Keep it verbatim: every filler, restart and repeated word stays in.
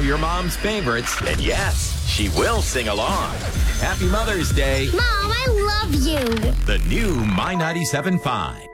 your mom's favorites, then yes, she will sing along. Happy Mother's Day. Mom, I love you. The new My ninety-seven point five.